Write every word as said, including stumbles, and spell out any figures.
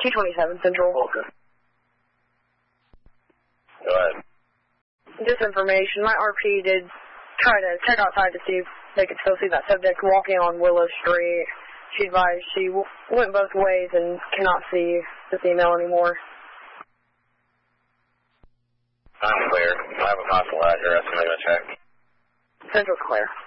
two twenty-seven Central. Okay. Go ahead. Disinformation. My R P did try to check outside to see if they could still see that subject walking on Willow Street. She advised she w went both ways and cannot see the female anymore. I'm clear. I have a possible address. I'm going to check. Central's clear.